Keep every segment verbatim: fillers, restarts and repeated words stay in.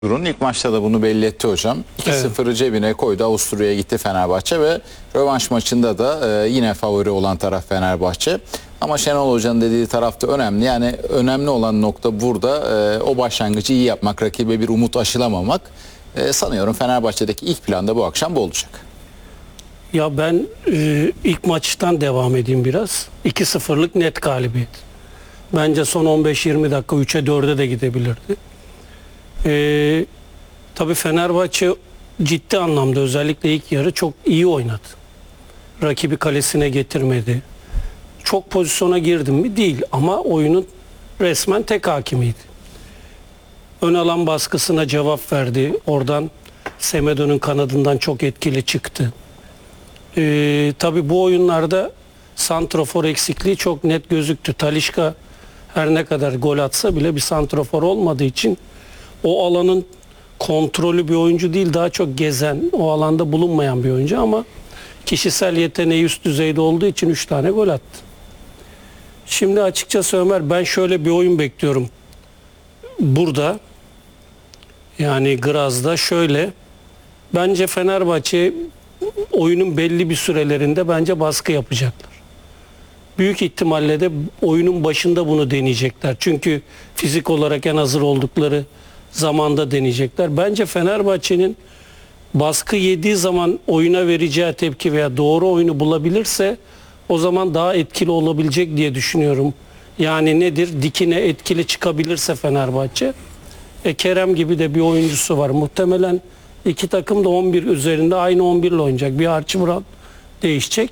Durun ilk maçta da bunu belli etti hocam. iki sıfırı evet. cebine koydu. Avusturya'ya gitti Fenerbahçe ve rövanş maçında da e, yine favori olan taraf Fenerbahçe. Ama Şenol Hoca'nın dediği tarafta önemli. Yani önemli olan nokta burada e, o başlangıcı iyi yapmak, rakibe bir umut aşılamamak. E, sanıyorum Fenerbahçe'deki ilk planda bu akşam bu olacak. Ya ben e, ilk maçtan devam edeyim biraz. iki sıfırlık net galibiyet. Bence son on beş yirmi dakika üçe dörde de gidebilirdi. Ee, tabii Fenerbahçe ciddi anlamda özellikle ilk yarı çok iyi oynadı. Rakibi kalesine getirmedi. Çok pozisyona girdim mi? Değil. Ama oyunun resmen tek hakimiydi. Ön alan baskısına cevap verdi. Oradan Semedo'nun kanadından çok etkili çıktı. Ee, tabii bu oyunlarda santrafor eksikliği çok net gözüktü. Talisca her ne kadar gol atsa bile bir santrafor olmadığı için o alanın kontrolü bir oyuncu değil, daha çok gezen, o alanda bulunmayan bir oyuncu ama kişisel yeteneği üst düzeyde olduğu için üç tane gol attı. Şimdi açıkçası Ömer, ben şöyle bir oyun bekliyorum. Burada yani Graz'da şöyle, bence Fenerbahçe oyunun belli bir sürelerinde bence baskı yapacaklar. Büyük ihtimalle de oyunun başında bunu deneyecekler. Çünkü fizik olarak en hazır oldukları zamanda deneyecekler. Bence Fenerbahçe'nin baskı yediği zaman oyuna vereceği tepki veya doğru oyunu bulabilirse o zaman daha etkili olabilecek diye düşünüyorum. Yani nedir? Dikine etkili çıkabilirse Fenerbahçe. E, Kerem gibi de bir oyuncusu var. Muhtemelen iki takım da on bir üzerinde aynı on bir ile oynayacak. Bir Archie Brown değişecek.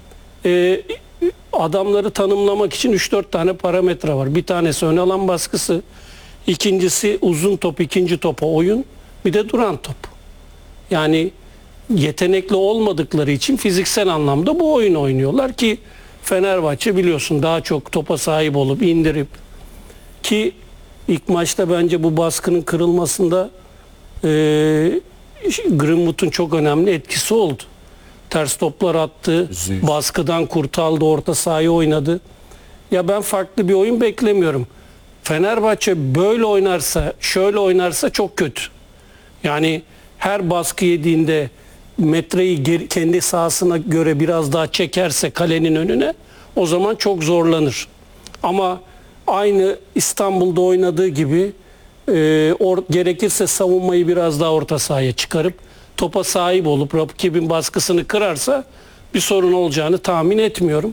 E, adamları tanımlamak için üç dört tane parametre var. Bir tanesi ön alan baskısı. İkincisi uzun top, ikinci topa oyun, bir de duran top. Yani yetenekli olmadıkları için fiziksel anlamda bu oyunu oynuyorlar ki Fenerbahçe biliyorsun daha çok topa sahip olup indirip, ki ilk maçta bence bu baskının kırılmasında e, Greenwood'un çok önemli etkisi oldu. Ters toplar attı, Züyüz. baskıdan kurtardı, orta sahayı oynadı. Ya ben farklı bir oyun beklemiyorum. Fenerbahçe böyle oynarsa, şöyle oynarsa çok kötü. Yani her baskı yediğinde metreyi geri, kendi sahasına göre biraz daha çekerse kalenin önüne, o zaman çok zorlanır. Ama aynı İstanbul'da oynadığı gibi e, or, gerekirse savunmayı biraz daha orta sahaya çıkarıp topa sahip olup rakibin baskısını kırarsa bir sorun olacağını tahmin etmiyorum.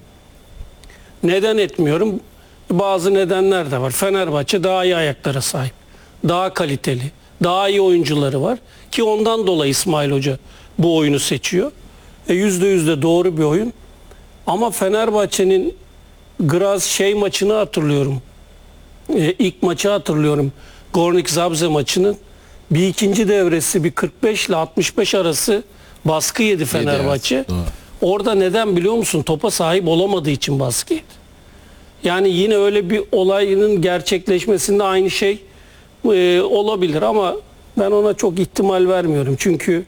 Neden etmiyorum? Bazı nedenler de var. Fenerbahçe daha iyi ayaklara sahip. Daha kaliteli. Daha iyi oyuncuları var. Ki ondan dolayı İsmail Hoca bu oyunu seçiyor. E yüzde yüz de doğru bir oyun. Ama Fenerbahçe'nin Graz şey maçını hatırlıyorum. E, ilk maçı hatırlıyorum. Gornik Zabrze maçının. Bir ikinci devresi bir kırk beş ile altmış beş arası baskı yedi Fenerbahçe. Evet, orada neden biliyor musun? Topa sahip olamadığı için baskı yedi. Yani yine öyle bir olayın gerçekleşmesinde aynı şey e, olabilir ama ben ona çok ihtimal vermiyorum. Çünkü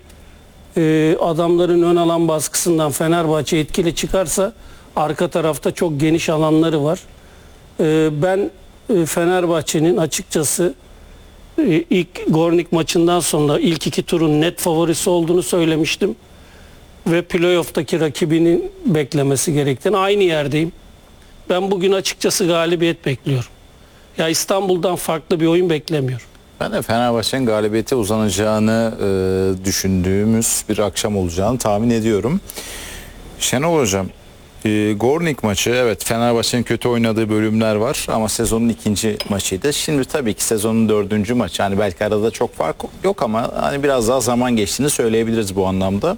e, adamların ön alan baskısından Fenerbahçe etkili çıkarsa arka tarafta çok geniş alanları var. E, ben e, Fenerbahçe'nin açıkçası e, ilk Gornik maçından sonra ilk iki turun net favorisi olduğunu söylemiştim. Ve playoff'taki rakibinin beklemesi gerektiğini, aynı yerdeyim. Ben bugün açıkçası galibiyet bekliyorum. Ya İstanbul'dan farklı bir oyun beklemiyorum. Ben de Fenerbahçe'nin galibiyete uzanacağını e, düşündüğümüz bir akşam olacağını tahmin ediyorum. Şenol Hocam, e, Gornik maçı, evet Fenerbahçe'nin kötü oynadığı bölümler var ama sezonun ikinci maçıydı. Şimdi tabii ki sezonun dördüncü maçı. Yani belki arada çok fark yok ama hani biraz daha zaman geçtiğini söyleyebiliriz bu anlamda.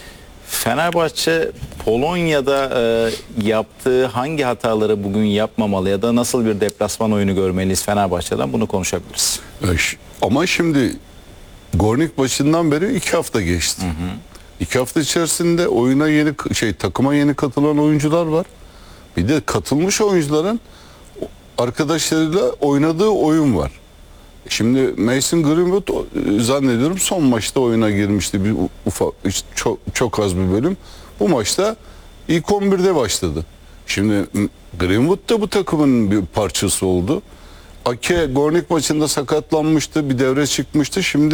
Fenerbahçe Polonya'da e, yaptığı hangi hataları bugün yapmamalı ya da nasıl bir deplasman oyunu görmeliyiz Fenerbahçe'den, bunu konuşabiliriz. Ama şimdi Gornik başından beri iki hafta geçti. Hı hı. İki hafta içerisinde oyuna yeni şey takıma yeni katılan oyuncular var. Bir de katılmış oyuncuların arkadaşlarıyla oynadığı oyun var. Şimdi Mason Greenwood zannediyorum son maçta oyuna girmişti, bir ufak çok, çok az bir bölüm. Bu maçta ilk on birde başladı. Şimdi Greenwood da bu takımın bir parçası oldu. Ake Gornik maçında sakatlanmıştı. Bir devre çıkmıştı. Şimdi